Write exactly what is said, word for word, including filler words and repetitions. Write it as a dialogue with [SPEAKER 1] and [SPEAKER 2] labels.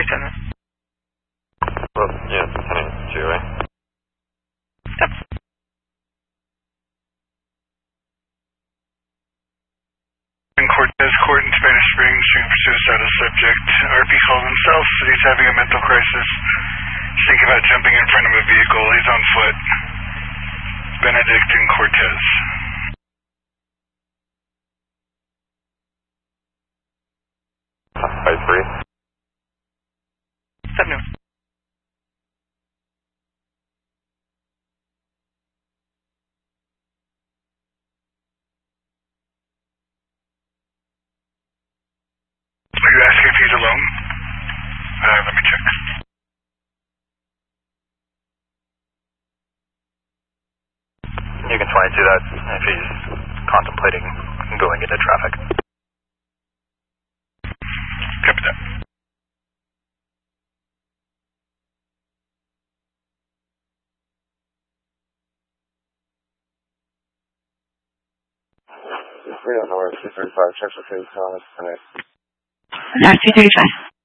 [SPEAKER 1] ten.
[SPEAKER 2] Well, yeah, heading to you, eh?
[SPEAKER 1] Yep.
[SPEAKER 3] Cortez Court in Spanish Springs, shooting for suicide of subject. R P called himself, said he's having a mental crisis. He's thinking about jumping in front of a vehicle. He's on foot. Benedict and Cortez.
[SPEAKER 2] Five three.
[SPEAKER 1] Seven.
[SPEAKER 3] Are you asking if he's alone? Uh, let me check.
[SPEAKER 2] You can try to do that if he's contemplating going into traffic.
[SPEAKER 3] Copy that.
[SPEAKER 4] We don't know where two thirty-five, check with his comments tonight.
[SPEAKER 5] No, two thirty-five.